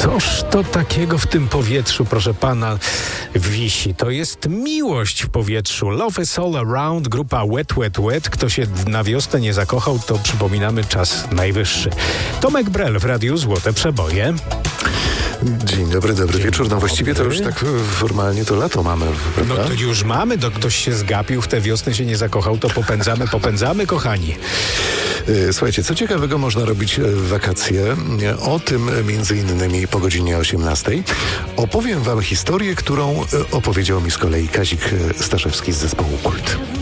Coż to takiego w tym powietrzu, proszę pana, wisi? To jest miłość w powietrzu. Love is all around, grupa Wet, Wet, Wet. Kto się na wiosnę nie zakochał, to przypominamy, czas najwyższy. Tomek Brel w Radiu Złote Przeboje. Dzień dobry, dobry wieczór. No właściwie to już tak formalnie to lato mamy, prawda? No to już mamy, ktoś się zgapił, w tę wiosnę się nie zakochał, to popędzamy, kochani. Słuchajcie, co ciekawego można robić w wakacje? O tym między innymi po godzinie 18. Opowiem wam historię, którą opowiedział mi z kolei Kazik Staszewski z zespołu Kult.